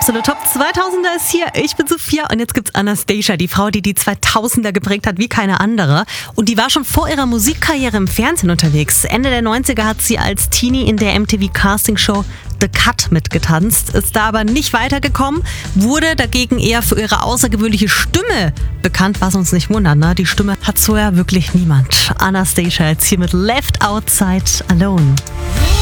Absolut Top 2000er ist hier. Ich bin Sophia und jetzt gibt's Anastacia, die Frau, die 2000er geprägt hat wie keine andere. Und die war schon vor ihrer Musikkarriere im Fernsehen unterwegs. Ende der 90er hat sie als Teenie in der MTV Castingshow The Cut mitgetanzt, ist da aber nicht weitergekommen, wurde dagegen eher für ihre außergewöhnliche Stimme bekannt, was uns nicht wundert, ne? Die Stimme hat so ja wirklich niemand. Anastacia jetzt hier mit Left Outside Alone.